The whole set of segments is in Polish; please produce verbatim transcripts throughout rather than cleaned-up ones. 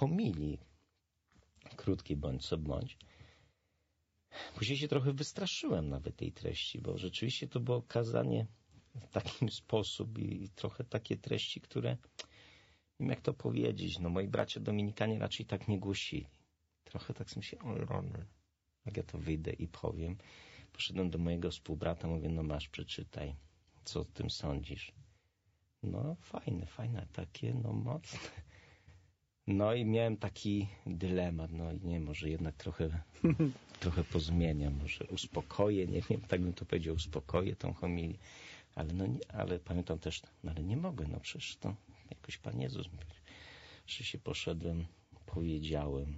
homilii, krótkiej bądź co bądź. Później się trochę wystraszyłem nawet tej treści, bo rzeczywiście to było kazanie w taki sposób i, i trochę takie treści, które, nie wiem jak to powiedzieć, no moi bracia dominikanie raczej tak nie głosili. Trochę tak sobie myślałem, o rany, jak ja to wyjdę i powiem. Poszedłem do mojego współbrata, mówię, no masz, przeczytaj, co o tym sądzisz. No fajne, fajne, takie, no mocne. No i miałem taki dylemat, no i nie, może jednak trochę, trochę pozmieniam, może uspokoję, nie wiem, tak bym to powiedział, uspokoję tą homilię, ale no nie, ale pamiętam też, no ale nie mogę, no przecież to jakoś Pan Jezus, że się poszedłem, powiedziałem.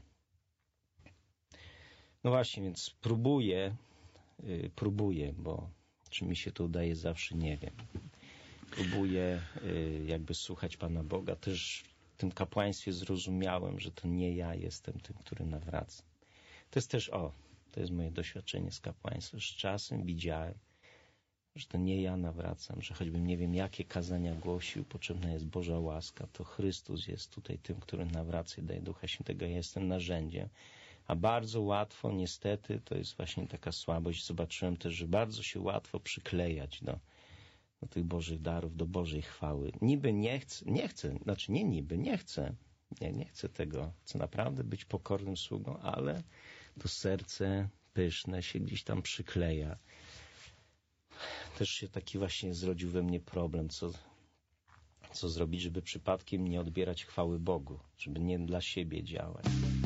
No właśnie, więc próbuję, yy, próbuję, bo czy mi się to udaje zawsze, nie wiem. Próbuję yy, jakby słuchać Pana Boga, też w tym kapłaństwie zrozumiałem, że to nie ja jestem tym, który nawraca. To jest też, o, to jest moje doświadczenie z kapłaństwa. Z czasem widziałem, że to nie ja nawracam, że choćbym nie wiem, jakie kazania głosił, potrzebna jest Boża łaska, to Chrystus jest tutaj tym, który nawraca i daje Ducha Świętego. Ja jestem narzędziem. A bardzo łatwo, niestety, to jest właśnie taka słabość. Zobaczyłem też, że bardzo się łatwo przyklejać do do tych Bożych darów, do Bożej chwały. Niby nie chcę, nie chcę, znaczy nie niby, nie chcę, nie, nie chcę tego, chcę naprawdę być pokornym sługą, ale to serce pyszne się gdzieś tam przykleja. Też się taki właśnie zrodził we mnie problem, co, co zrobić, żeby przypadkiem nie odbierać chwały Bogu, żeby nie dla siebie działać.